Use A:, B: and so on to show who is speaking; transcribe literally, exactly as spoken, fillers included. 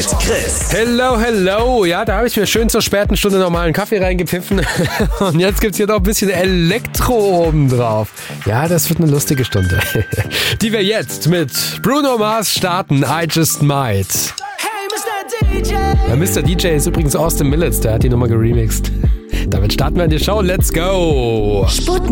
A: mit Chris.
B: Hello, hello. Ja, da habe ich mir schön zur späten Stunde nochmal einen Kaffee reingepfiffen. Und jetzt gibt's hier noch ein bisschen Elektro obendrauf. Ja, das wird eine lustige Stunde. Die wir jetzt mit Bruno Mars starten. I Just Might.
C: Hey, Mister D J.
B: Ja, Mister D J ist übrigens Austin Millets, der hat die Nummer geremixed. Damit starten wir in die Show. Let's go.
D: Sputnik.